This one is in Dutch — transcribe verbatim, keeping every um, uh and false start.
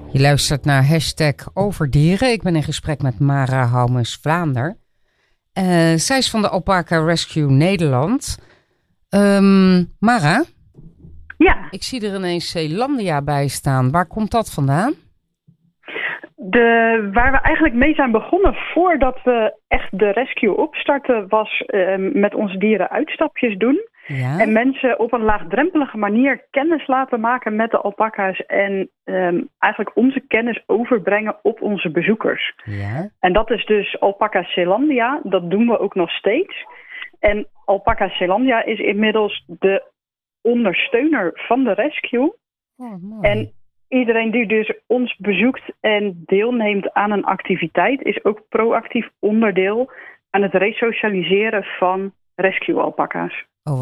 Je luistert naar hashtag Overdieren. Ik ben in gesprek met Mara Houmes-Vlaander. Uh, zij is van de Alpaca Rescue Nederland. Um, Mara? Ja. Ik zie er ineens Zeelandia bij staan. Waar komt dat vandaan? De, waar we eigenlijk mee zijn begonnen voordat we echt de rescue opstarten, was uh, met onze dieren uitstapjes doen. Ja. En mensen op een laagdrempelige manier kennis laten maken met de alpaca's. En um, eigenlijk onze kennis overbrengen op onze bezoekers. Ja. En dat is dus Alpaca Zeelandia. Dat doen we ook nog steeds. En Alpaca Zeelandia is inmiddels de ondersteuner van de rescue. Oh, mooi. En iedereen die dus ons bezoekt en deelneemt aan een activiteit, is ook proactief onderdeel aan het resocialiseren van rescue alpaca's.